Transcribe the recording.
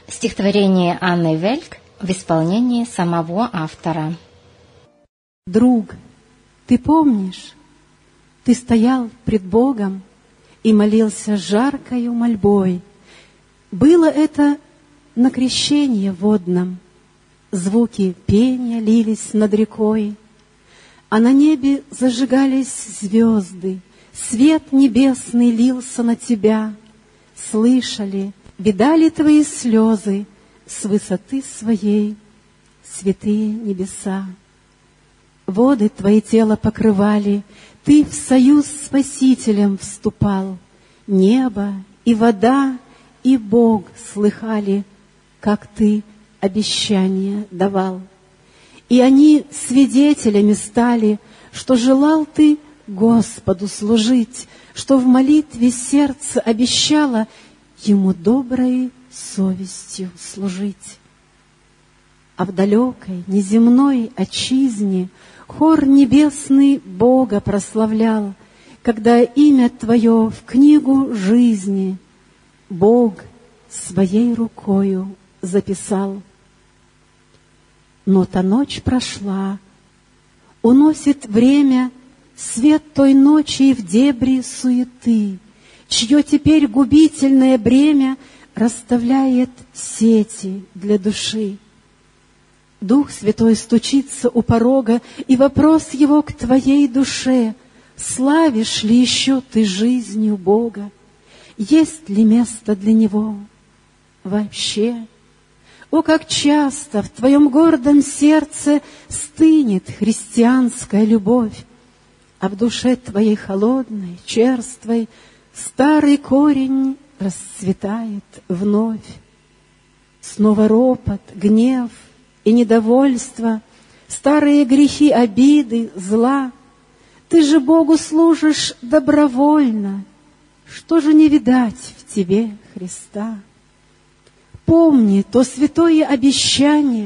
Стихотворение Анны Вельк в исполнении самого автора. Друг, ты помнишь, ты стоял пред Богом и молился жаркою мольбой. Было это на крещении водном, звуки пения лились над рекой, а на небе зажигались звезды, свет небесный лился на тебя. Слышали, видали твои слезы с высоты своей, святые небеса. Воды твои тело покрывали, ты в союз с Спасителем вступал. Небо и вода и Бог слыхали, как ты обещание давал. И они свидетелями стали, что желал ты Господу служить, что в молитве сердце обещало Ему доброй совестью служить. А в далекой неземной отчизне хор небесный Бога прославлял, когда имя Твое в книгу жизни Бог своей рукою записал. Но та ночь прошла, уносит время свет той ночи и в дебри суеты, чье теперь губительное бремя расставляет сети для души. Дух Святой стучится у порога, и вопрос его к твоей душе: славишь ли еще ты жизнью Бога? Есть ли место для Него вообще? О, как часто в твоем гордом сердце стынет христианская любовь, а в душе твоей холодной, черствой старый корень расцветает вновь. Снова ропот, гнев и недовольство, старые грехи, обиды, зла. Ты же Богу служишь добровольно, что же не видать в тебе Христа? Помни то святое обещание,